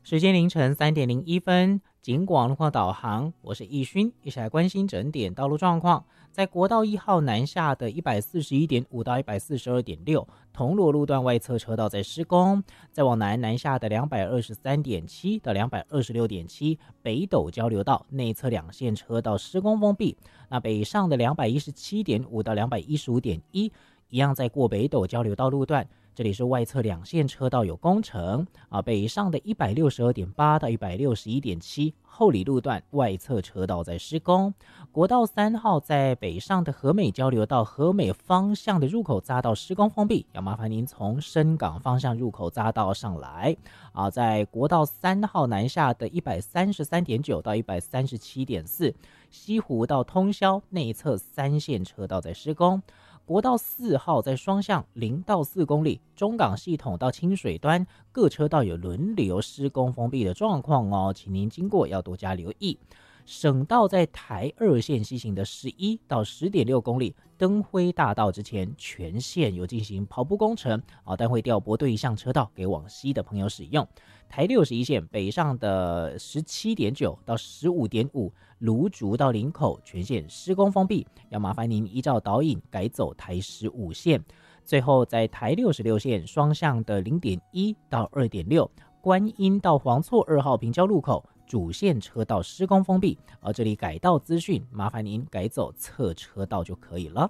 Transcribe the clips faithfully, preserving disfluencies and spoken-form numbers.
时间凌晨三点零一分，警广路况导航，我是易勋，一起来关心整点道路状况。在国道一号南下的一百四十一点五到一百四十二点六，铜锣路段外侧车道在施工；再往南南下的两百二十三点七到两百二十六点七，北斗交流道内侧两线车道施工封闭。那北上的两百一十七点五到两百一十五点一，一样在过北斗交流道路段。这里是外侧两线车道有工程啊，北上的一百六十二点八到一百六十一点七，后里路段外侧车道在施工。国道三号在北上的和美交流道和美方向的入口匝道施工封闭，要麻烦您从深港方向入口匝道上来啊。在国道三号南下的一百三十三点九到一百三十七点四，西湖到通霄内侧三线车道在施工。国道四号在双向零到四公里，中港系统到清水端各车道有轮流施工封闭的状况哦，请您经过要多加留意。省道在台二线西行的十一到十点六公里，灯辉大道之前全线有进行刨铺工程啊，但会调拨对向车道给往西的朋友使用。台六十一线北上的十七点九到十五点五，芦竹到林口全线施工封闭，要麻烦您依照导引改走台十五线。最后在台六十六线双向的零点一到二点六，观音到黄厝二号平交路口主线车道施工封闭，而这里改道资讯麻烦您改走侧车道就可以了。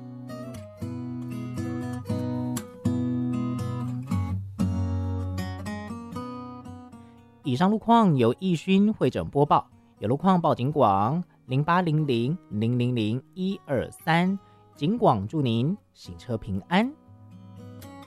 以上路况由易勋会诊播报，有路况报警广零八零零零零零一二三，警广祝您行车平安。